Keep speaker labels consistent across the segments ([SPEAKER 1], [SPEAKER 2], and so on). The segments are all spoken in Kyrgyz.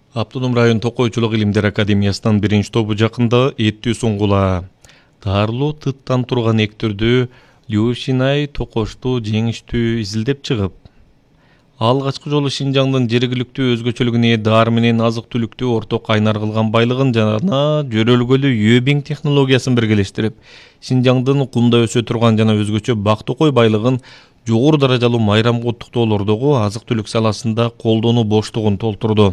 [SPEAKER 1] Автоном район Токойчулук илимдер академиясынан биринчи тобу жакында эттүү суңгула. Таарлуу тыттан турган эктердү Люшинай токошту жеңиштүү изилдеп чыгып, алгачкы жолу Шинжаңдын жергиликтүү өзгөчөлүгүнө ээ даар менен азык түлүктү орток кайнар кылган байлыгын жана жөрөлгөлүү Юэбиң технологиясын биргелештирип, Шинжаңдын кумда өсө турган жана өзгөчө бактыкой байлыгын жогору даражалуу майрамга уттуктоолордогу азык түлүк саласында колдонуу боштугун толтурду.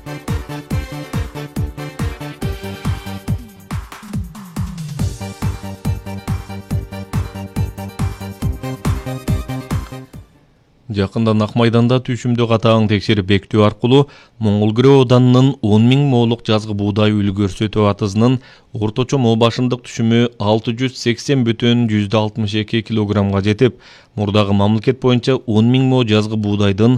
[SPEAKER 1] Жакында Ак майданда түшүмдү катаң текшерип бекитүү аркылуу Моңгол Күрөө Ауданынын 10 000 моолук жазгы буудай үлү көрсөтүү атызынын орточо моо башындык түшүмү 680,62 килограммга жетип, мурдагы мамлекет боюнча 10 000 мо жазгы буудайдын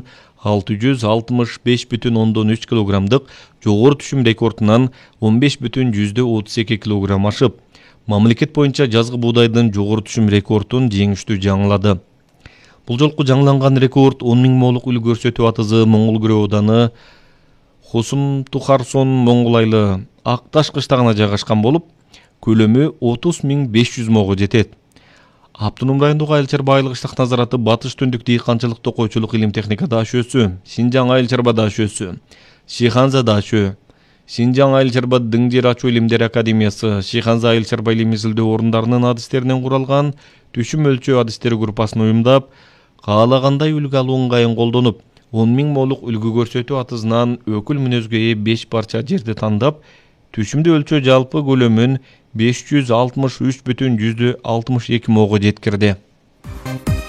[SPEAKER 1] 665,3 килограммдык жогору түшүм рекордунан 15,32 килограмм ашып, мамлекет боюнча жазгы буудайдын жогору түшүм рекордун жеңиштүү жаңылады. Бул жолку жаңыланган рекорд 10 000 моолук үлү көрсөтүү атызы Моңгол Күрөө Ауданы Хосумтухарсон Моңгулайлы Акташ кыштагына жайгашкан болуп, көлөмү 30 500 моого жетет. Автоном райондогу Айыл чарба айылык иштак назараты Батыш Түндүк дыйканчылык токойчулук илим техника дашөөсү, Шинжаң айыл чарба дашөөсү, Шиханза дашөө, Шинжаң айыл чарба дың жер ачуу илимдер академиясы, Шиханза айыл чарба илим изилдөө орундарынын адистеринен куралган түшүм өлчөө адистери группасын уюмдап, каалагандай үлгү алуу ыңгайын колдонуп, 10 000 моолук үлгү көрсөтүү атызынан өкүл мүнөзгө ээ 5 парча жерди тандап, түшүмдү өлчөө жалпы көлөмүн 563,62 моого жеткирди.